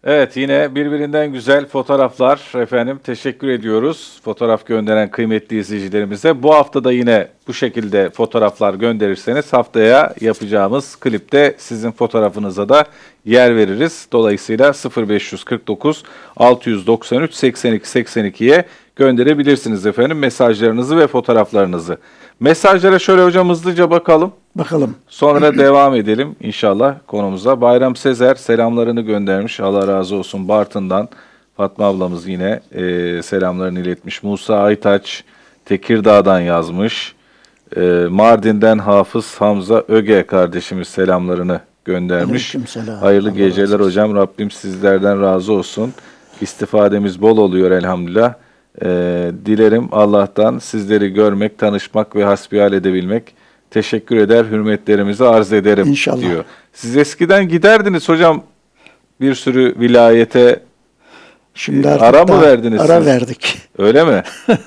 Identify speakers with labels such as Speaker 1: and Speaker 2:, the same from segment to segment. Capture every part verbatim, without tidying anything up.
Speaker 1: Evet, yine birbirinden güzel fotoğraflar efendim. Teşekkür ediyoruz fotoğraf gönderen kıymetli izleyicilerimize. Bu hafta da yine bu şekilde fotoğraflar gönderirseniz haftaya yapacağımız klipte sizin fotoğrafınıza da yer veririz. Dolayısıyla sıfır beş kırk dokuz altı doksan üç seksen iki seksen ikiye gönderebilirsiniz efendim mesajlarınızı ve fotoğraflarınızı. Mesajlara şöyle hocam hızlıca bakalım.
Speaker 2: Bakalım.
Speaker 1: Sonra devam edelim inşallah konumuza. Bayram Sezer selamlarını göndermiş. Allah razı olsun Bartın'dan. Fatma ablamız yine e, selamlarını iletmiş. Musa Aytaç Tekirdağ'dan yazmış. E, Mardin'den Hafız Hamza Öge kardeşimiz selamlarını göndermiş.
Speaker 2: Aleykümselam.
Speaker 1: Hayırlı
Speaker 2: Allah
Speaker 1: geceler
Speaker 2: razı olsun.
Speaker 1: hocam. Rabbim sizlerden razı olsun. İstifademiz bol oluyor elhamdülillah. E, dilerim Allah'tan sizleri görmek, tanışmak ve hasbihal edebilmek. Teşekkür eder, hürmetlerimizi arz ederim
Speaker 2: İnşallah.
Speaker 1: diyor. Siz eskiden giderdiniz hocam bir sürü vilayete.
Speaker 2: Şimdi
Speaker 1: E,
Speaker 2: artık
Speaker 1: ara mı
Speaker 2: daha
Speaker 1: verdiniz
Speaker 2: Ara
Speaker 1: siz?
Speaker 2: verdik.
Speaker 1: Öyle mi?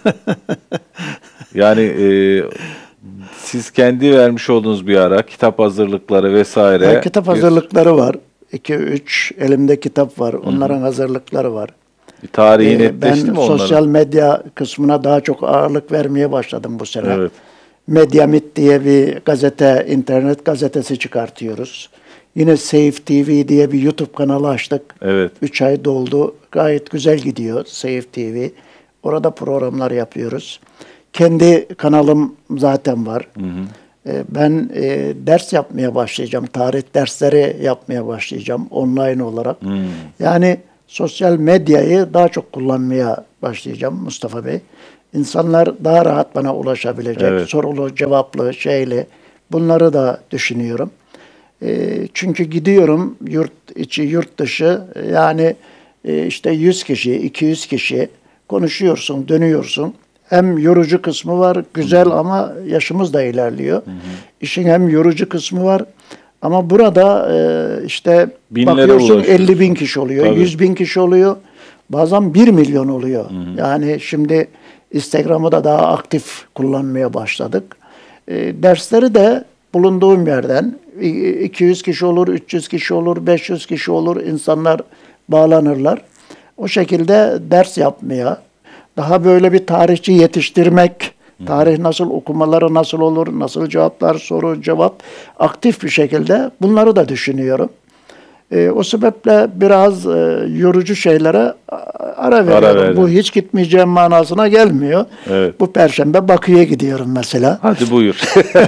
Speaker 1: Yani e, siz kendi vermiş olduğunuz bir ara kitap hazırlıkları vesaire.
Speaker 2: Ya, kitap
Speaker 1: bir-
Speaker 2: hazırlıkları var. iki üç elimde kitap var. Onların hazırlıkları var.
Speaker 1: bir tarihi
Speaker 2: Ee, ben
Speaker 1: netleşti mi onların?
Speaker 2: sosyal medya kısmına daha çok ağırlık vermeye başladım bu sene.
Speaker 1: Evet.
Speaker 2: Medyamit diye bir gazete, internet gazetesi çıkartıyoruz. Yine Safe T V diye bir YouTube kanalı açtık.
Speaker 1: Evet.
Speaker 2: üç ay doldu. Gayet güzel gidiyor Safe T V. Orada programlar yapıyoruz. Kendi kanalım zaten var. Ee, Ben e, ders yapmaya başlayacağım. Tarih dersleri yapmaya başlayacağım online olarak. Yani sosyal medyayı daha çok kullanmaya başlayacağım Mustafa Bey. İnsanlar daha rahat bana ulaşabilecek.
Speaker 1: Evet.
Speaker 2: Sorulu, cevaplı, şeyli. Bunları da düşünüyorum. E, çünkü gidiyorum yurt içi, yurt dışı. Yani e, işte yüz kişi, iki yüz kişi konuşuyorsun, dönüyorsun. Hem yorucu kısmı var, güzel ama yaşımız da ilerliyor. İşin hem yorucu kısmı var. Ama burada e, işte
Speaker 1: Binlere
Speaker 2: bakıyorsun
Speaker 1: ulaşıyorsun.
Speaker 2: elli bin kişi oluyor,
Speaker 1: Tabii.
Speaker 2: yüz bin kişi oluyor. Bazen bir milyon oluyor. Yani şimdi Instagram'ı da daha aktif kullanmaya başladık. E, dersleri de bulunduğum yerden iki yüz kişi olur, üç yüz kişi olur, beş yüz kişi olur. İnsanlar bağlanırlar. O şekilde ders yapmaya, daha böyle bir tarihçi yetiştirmek, tarih nasıl okumaları nasıl olur, nasıl cevaplar, soru, cevap aktif bir şekilde bunları da düşünüyorum. E, o sebeple biraz e, yorucu şeylere a- ara veriyorum.
Speaker 1: verdin.
Speaker 2: Bu hiç gitmeyeceğim manasına gelmiyor.
Speaker 1: Evet.
Speaker 2: Bu Perşembe Bakü'ye gidiyorum mesela.
Speaker 1: Hadi buyur.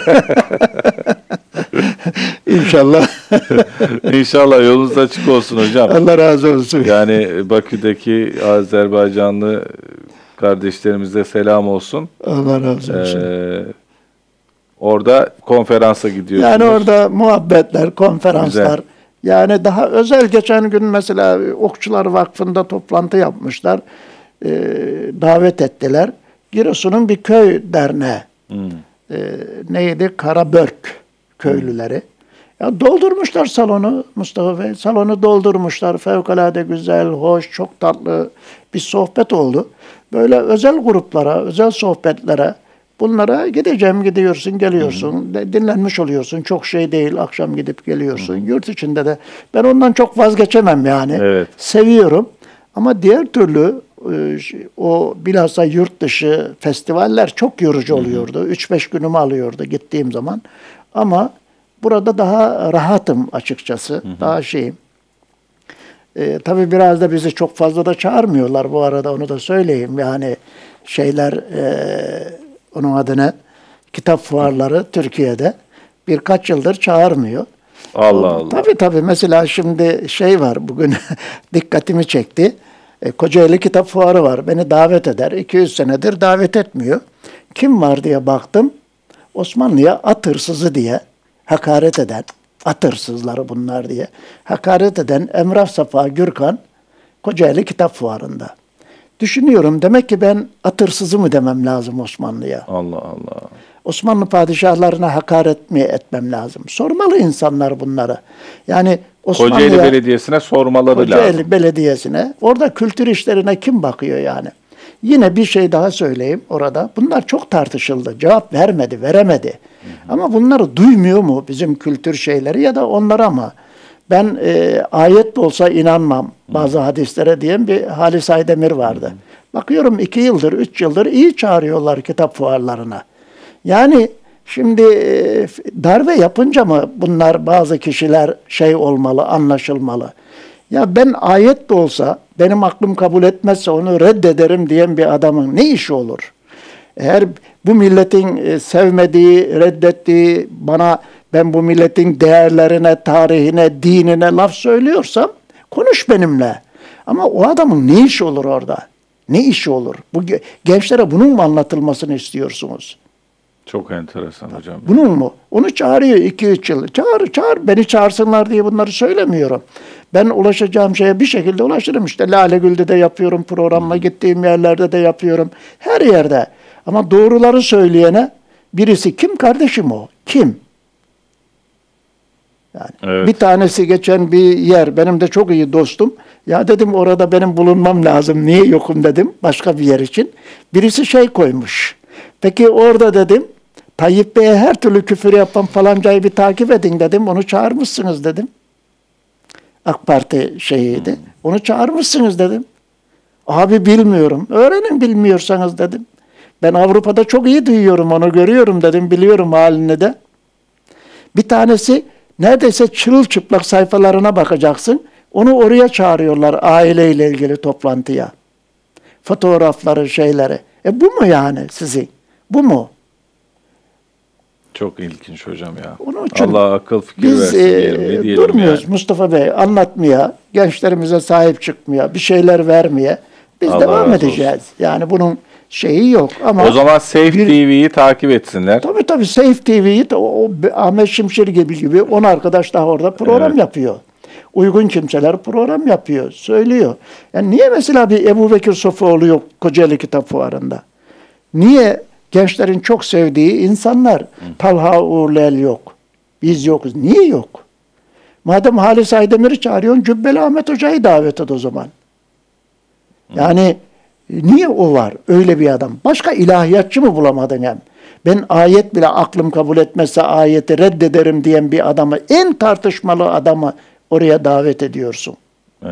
Speaker 2: İnşallah.
Speaker 1: İnşallah yolunuz açık olsun hocam.
Speaker 2: Allah razı olsun.
Speaker 1: Yani Bakü'deki Azerbaycanlı kardeşlerimize selam olsun.
Speaker 2: Allah razı olsun.
Speaker 1: Ee, orada konferansa gidiyorsunuz.
Speaker 2: Yani orada muhabbetler, konferanslar.
Speaker 1: Güzel.
Speaker 2: Yani daha özel geçen gün mesela Okçular Vakfı'nda toplantı yapmışlar. Ee, davet ettiler. Giresun'un bir köy derneği. Ee, neydi? Karabörk köylüleri. Ya doldurmuşlar salonu Mustafa Bey. Salonu doldurmuşlar. Fevkalade güzel, hoş, çok tatlı bir sohbet oldu. Böyle özel gruplara, özel sohbetlere bunlara gideceğim, gidiyorsun, geliyorsun. De- Dinlenmiş oluyorsun. Çok şey değil. Akşam gidip geliyorsun. Yurt içinde de ben ondan çok vazgeçemem yani.
Speaker 1: Evet.
Speaker 2: Seviyorum. Ama diğer türlü e, ş- o bilhassa yurt dışı festivaller çok yorucu oluyordu. üç beş günümü alıyordu gittiğim zaman. Ama burada daha rahatım açıkçası. Daha şeyim. E, tabii biraz da bizi çok fazla da çağırmıyorlar bu arada, onu da söyleyeyim. Yani şeyler e, onun adına kitap fuarları Türkiye'de birkaç yıldır çağırmıyor.
Speaker 1: Allah Allah.
Speaker 2: Tabii tabii. Mesela şimdi şey var, bugün dikkatimi çekti. E, Kocaeli Kitap Fuarı var. Beni davet eder. iki yüz senedir davet etmiyor. Kim var diye baktım. Osmanlı'ya at hırsızı diye hakaret eden, at hırsızları bunlar diye hakaret eden Emrah Safa Gürkan Kocaeli Kitap Fuarı'nda. Düşünüyorum, demek ki ben at hırsızı mı demem lazım Osmanlı'ya?
Speaker 1: Allah Allah.
Speaker 2: Osmanlı padişahlarına hakaret mi etmem lazım? Sormalı insanlar bunları. Yani Osmanlı'ya,
Speaker 1: Kocaeli Belediyesi'ne sormaları
Speaker 2: Kocaeli
Speaker 1: lazım.
Speaker 2: Belediyesi'ne, orada kültür işlerine kim bakıyor yani? Yine bir şey daha söyleyeyim orada. Bunlar çok tartışıldı. Cevap vermedi, veremedi. Ama bunları duymuyor mu bizim kültür şeyleri ya da onlara mı? Ben e, ayet de olsa inanmam bazı hadislere diyen bir Halis Aydemir vardı. Bakıyorum iki yıldır, üç yıldır iyi çağırıyorlar kitap fuarlarına. Yani şimdi e, darbe yapınca mı bunlar bazı kişiler şey olmalı, anlaşılmalı? Ya ben ayet de olsa, benim aklım kabul etmezse onu reddederim diyen bir adamın ne işi olur? Eğer bu milletin e, sevmediği, reddettiği, bana ben bu milletin değerlerine, tarihine, dinine laf söylüyorsam konuş benimle. Ama o adamın ne işi olur orada? Ne işi olur? Bu gençlere bunun mu anlatılmasını istiyorsunuz?
Speaker 1: Çok enteresan hocam.
Speaker 2: Bunun mu? Onu çağırıyor iki üç yıl. Çağır, çağır. Beni çağırsınlar diye bunları söylemiyorum. Ben ulaşacağım şeye bir şekilde ulaşırım. İşte Lale Gül'de de yapıyorum programla, gittiğim yerlerde de yapıyorum. Her yerde. Ama doğruları söyleyene birisi kim kardeşim o? Kim? Yani
Speaker 1: Evet.
Speaker 2: bir tanesi geçen bir yer, benim de çok iyi dostum. Ya dedim orada benim bulunmam lazım. Niye yokum dedim başka bir yer için. Birisi şey koymuş. Peki orada dedim Tayyip Bey'e her türlü küfür yapan falancayı bir takip edin dedim. Onu çağırmışsınız dedim. AK Parti şeyiydi. Hmm. Onu çağırmışsınız dedim. Abi bilmiyorum. Öğrenin bilmiyorsanız dedim. Ben Avrupa'da çok iyi duyuyorum onu, görüyorum dedim. Biliyorum halini de. Bir tanesi neredeyse çırılçıplak sayfalarına bakacaksın. Onu oraya çağırıyorlar aileyle ilgili toplantıya. Fotoğrafları, şeyleri. E bu mu yani sizin? Bu mu?
Speaker 1: Çok ilginç hocam ya.
Speaker 2: Onun için
Speaker 1: Allah akıl fikir
Speaker 2: biz
Speaker 1: versin diyelim. Ne
Speaker 2: e,
Speaker 1: diyelim
Speaker 2: durmuyoruz
Speaker 1: yani.
Speaker 2: Mustafa Bey, anlatmaya, gençlerimize sahip çıkmaya, bir şeyler vermeye. Biz
Speaker 1: Allah
Speaker 2: devam
Speaker 1: razı
Speaker 2: edeceğiz.
Speaker 1: olsun.
Speaker 2: Yani bunun şeyi yok ama
Speaker 1: O zaman Safe
Speaker 2: bir-
Speaker 1: T V'yi takip etsinler.
Speaker 2: tabii tabii Safe T V'yi de o, o Ahmet Şimşir gibi gibi on arkadaş daha orada program
Speaker 1: Evet.
Speaker 2: yapıyor. Uygun kimseler program yapıyor, söylüyor. Yani niye mesela bir Ebu Bekir Sofuoğlu yok Kocaeli Kitap Fuarı'nda? Niye gençlerin çok sevdiği insanlar Talha Uğurlel yok? Biz yokuz. Niye yok? Madem Halis Aydemir'i çağırıyorsun, Cübbeli Ahmet Hoca'yı davet et o zaman. Yani niye o var? Öyle bir adam. Başka ilahiyatçı mı bulamadın hem? Ben ayet bile aklım kabul etmezse ayeti reddederim diyen bir adamı, en tartışmalı adamı oraya davet ediyorsun.
Speaker 1: Evet.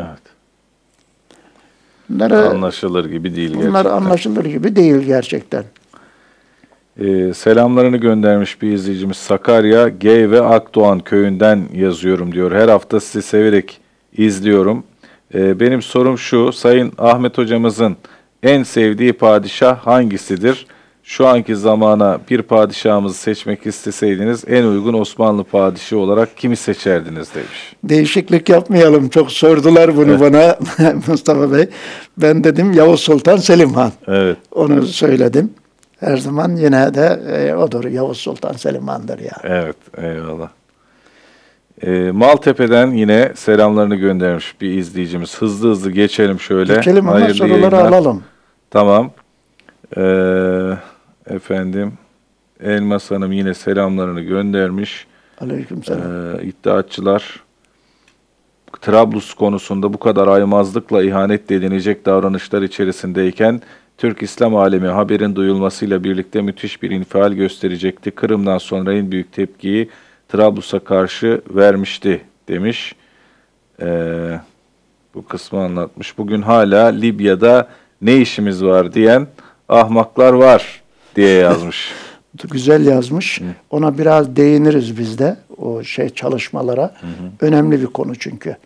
Speaker 2: Bunları,
Speaker 1: Anlaşılır gibi değil gerçekten.
Speaker 2: bunlar anlaşılır gibi değil gerçekten.
Speaker 1: Ee, selamlarını göndermiş bir izleyicimiz Sakarya, Gey ve Akdoğan köyünden yazıyorum diyor. Her hafta sizi severek izliyorum. Ee, benim sorum şu, Sayın Ahmet hocamızın en sevdiği padişah hangisidir? Şu anki zamana bir padişahımızı seçmek isteseydiniz en uygun Osmanlı padişahı olarak kimi seçerdiniz demiş.
Speaker 2: Değişiklik yapmayalım. Çok sordular bunu bana Mustafa Bey. Ben dedim Yavuz Sultan Selim Han.
Speaker 1: Evet.
Speaker 2: Onu söyledim. Her zaman yine de e, odur. Yavuz Sultan Selim Han'dır yani.
Speaker 1: Evet, eyvallah. Ee, Maltepe'den yine selamlarını göndermiş bir izleyicimiz. Hızlı hızlı geçelim şöyle.
Speaker 2: Geçelim ama
Speaker 1: Hayırlı
Speaker 2: soruları
Speaker 1: yayınlar.
Speaker 2: alalım.
Speaker 1: Tamam. Ee, efendim, Elmas Hanım yine selamlarını göndermiş.
Speaker 2: Aleykümselam.
Speaker 1: Ee, iddiatçılar Trablus konusunda bu kadar aymazlıkla ihanet denilecek davranışlar içerisindeyken Türk İslam alemi haberin duyulmasıyla birlikte müthiş bir infial gösterecekti. Kırım'dan sonra en büyük tepkiyi Trablus'a karşı vermişti demiş. Ee, bu kısmı anlatmış. Bugün hala Libya'da ne işimiz var diyen ahmaklar var diye yazmış.
Speaker 2: Güzel yazmış. Ona biraz değiniriz biz de. O şey çalışmalara. Hı hı. Önemli bir konu çünkü.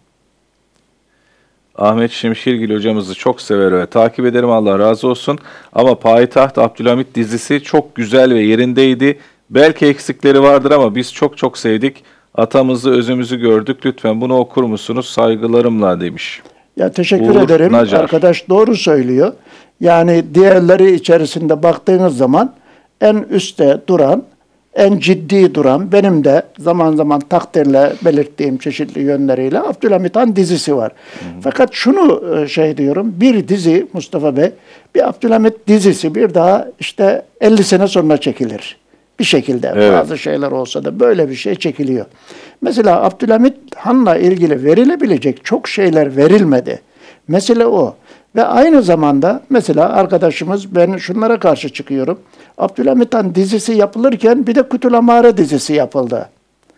Speaker 1: Ahmet Şimşirgil hocamızı çok sever ve takip ederim, Allah razı olsun. Ama Payitaht Abdülhamit dizisi çok güzel ve yerindeydi. Belki eksikleri vardır ama biz çok çok sevdik. Atamızı, özümüzü gördük. Lütfen bunu okur musunuz? Saygılarımla demiş.
Speaker 2: Ya teşekkür
Speaker 1: Uğur
Speaker 2: ederim.
Speaker 1: Nacar.
Speaker 2: Arkadaş doğru söylüyor. Yani diğerleri içerisinde baktığınız zaman en üstte duran, en ciddi duran, benim de zaman zaman takdirle belirttiğim çeşitli yönleriyle Abdülhamit Han dizisi var. Hı hı. Fakat şunu şey diyorum, bir dizi Mustafa Bey, bir Abdülhamit dizisi bir daha işte elli sene sonra çekilir. Bir şekilde evet. Bazı şeyler olsa da böyle bir şey çekiliyor. Mesela Abdülhamit Han'la ilgili verilebilecek çok şeyler verilmedi. Mesele o. Ve aynı zamanda mesela arkadaşımız, ben şunlara karşı çıkıyorum. Abdülhamit Han dizisi yapılırken bir de Kütül Amare dizisi yapıldı.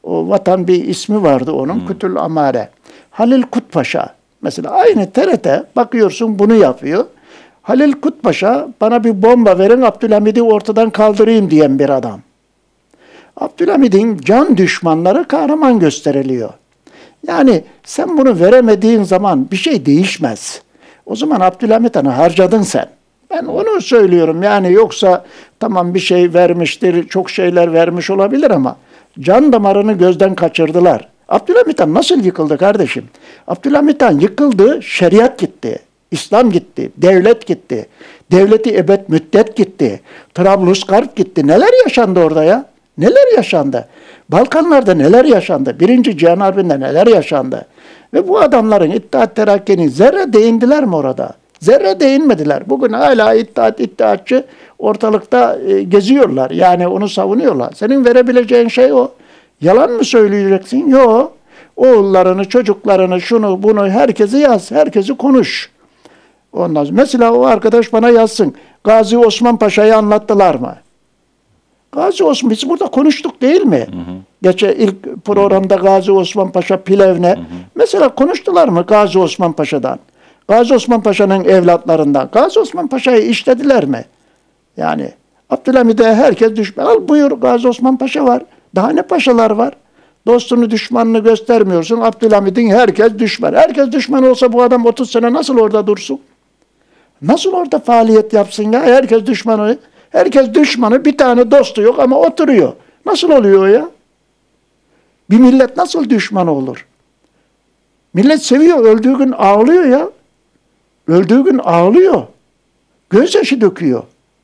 Speaker 2: O vatan bir ismi vardı onun. Hmm. Kütül Amare. Halil Kutpaşa. Mesela aynı T R T bakıyorsun bunu yapıyor. Halil Kutpaşa bana bir bomba verin Abdülhamid'i ortadan kaldırayım diyen bir adam. Abdülhamid'in can düşmanları kahraman gösteriliyor. Yani sen bunu veremediğin zaman bir şey değişmez. O zaman Abdülhamid Han'ı harcadın sen. Ben onu söylüyorum yani yoksa tamam bir şey vermiştir, çok şeyler vermiş olabilir ama can damarını gözden kaçırdılar. Abdülhamid Han nasıl yıkıldı kardeşim? Abdülhamid Han yıkıldı, şeriat gitti, İslam gitti, devlet gitti, devleti ebed müddet gitti, Trablusgarp gitti. Neler yaşandı orada ya? Neler yaşandı? Balkanlarda neler yaşandı? Birinci Cihan Harbi'nde neler yaşandı? Ve bu adamların İttihat Terakki'nin zerre değindiler mi orada? Zerre değinmediler. Bugün hala İttihat, İttihatçı ortalıkta e, geziyorlar. Yani onu savunuyorlar. Senin verebileceğin şey o. Yalan mı söyleyeceksin? Yok. Oğullarını, çocuklarını, şunu, bunu herkesi yaz. Herkesi konuş. Ondan sonra, mesela o arkadaş bana yazsın. Gazi Osman Paşa'yı anlattılar mı? Gazi Osman, biz burada konuştuk değil mi? Hı hı. Geçen ilk programda Gazi Osman Paşa Plevne. Hı hı. Mesela konuştular mı Gazi Osman Paşa'dan? Gazi Osman Paşa'nın evlatlarından. Gazi Osman Paşa'yı işlediler mi? Yani Abdülhamid'e herkes düşman. Al buyur Gazi Osman Paşa var. Daha ne paşalar var? Dostunu düşmanını göstermiyorsun. Abdülhamid'in herkes düşman. Herkes düşman olsa bu adam otuz sene nasıl orada dursun? Nasıl orada faaliyet yapsın ya? Herkes düşmanı. Herkes düşmanı, bir tane dostu yok ama oturuyor. Nasıl oluyor ya? Bir millet nasıl düşman olur? Millet seviyor, öldüğü gün ağlıyor ya. Öldüğü gün ağlıyor. Gözyaşı döküyor.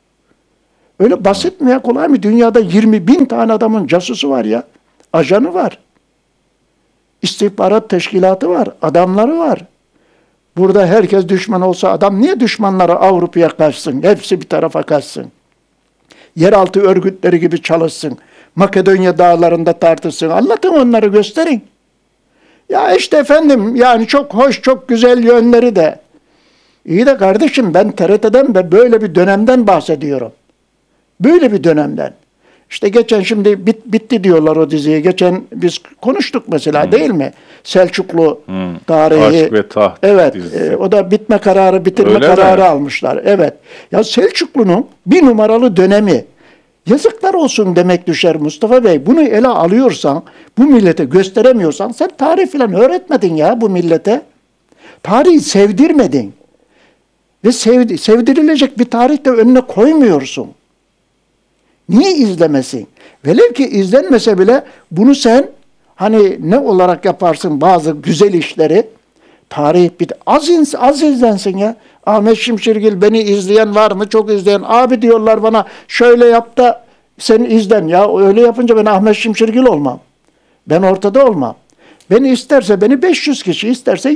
Speaker 2: Öyle basit mi ya, kolay mı? Dünyada yirmi bin tane adamın casusu var ya. Ajanı var. İstihbarat teşkilatı var. Adamları var. Burada herkes düşman olsa adam niye düşmanları Avrupa'ya kaçsın? Hepsi bir tarafa kaçsın. Yeraltı örgütleri gibi çalışsın. Makedonya dağlarında tartışsın. Anlatın onları, gösterin. Ya işte efendim yani çok hoş, çok güzel yönleri de. İyi de kardeşim ben T R T'den ve böyle bir dönemden bahsediyorum. Böyle bir dönemden. İşte geçen şimdi bit, bitti diyorlar o diziyi. Geçen biz konuştuk mesela hmm. değil mi? Selçuklu hmm. tarihi.
Speaker 1: Aşk ve Taht
Speaker 2: evet,
Speaker 1: dizisi.
Speaker 2: E, o da bitme kararı, bitirme
Speaker 1: Öyle
Speaker 2: kararı
Speaker 1: mi?
Speaker 2: almışlar. Evet. Ya Selçuklu'nun bir numaralı dönemi. Yazıklar olsun demek düşer Mustafa Bey. Bunu ele alıyorsan, bu millete gösteremiyorsan sen tarih falan öğretmedin ya bu millete. Tarihi sevdirmedin. Ve sevdi, sevdirilecek bir tarih de önüne koymuyorsun. Niye izlemesin? Velev ki izlenmese bile bunu sen hani ne olarak yaparsın bazı güzel işleri? Tarih bit az, iz, az izlensin ya. Ahmet Şimşirgil beni izleyen var mı? Çok izleyen. Abi diyorlar bana şöyle yap da seni izlen. Ya öyle yapınca ben Ahmet Şimşirgil olmam. Ben ortada olmam. Beni isterse beni beş yüz kişi, isterse